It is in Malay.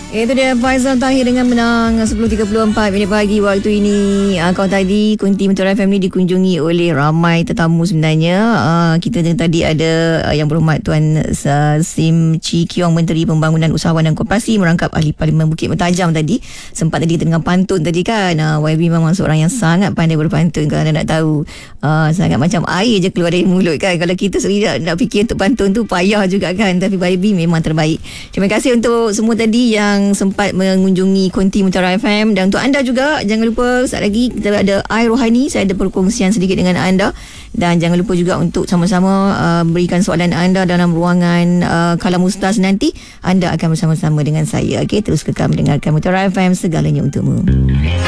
Itu dia Faizal Tahir dengan menang 10.34 minit pagi waktu ini. Kau tadi Kunti Mentera FM ni dikunjungi oleh ramai tetamu sebenarnya. Kita tadi ada Yang Berhormat Tuan Sim Chi Kiong, Menteri Pembangunan Usahawan dan Koperasi, merangkap Ahli Parlimen Bukit Mertajam tadi. Sempat tadi kita dengan pantun tadi kan. YB memang seorang yang sangat pandai berpantun. Kalau anda nak tahu, sangat macam air je keluar dari mulut kan. Kalau kita sendiri nak fikir untuk pantun tu payah juga kan. Tapi YB memang terbaik. Terima kasih untuk semua tadi yang sempat mengunjungi Konti Mutiara FM. Dan untuk anda juga, jangan lupa sekali lagi kita ada Air Rohani. Saya ada perkongsian sedikit dengan anda. Dan jangan lupa juga untuk sama-sama berikan soalan anda dalam ruangan Kalam Ustaz nanti. Anda akan bersama-sama dengan saya. Okey, terus kekal mendengarkan Mutiara FM, segalanya untukmu.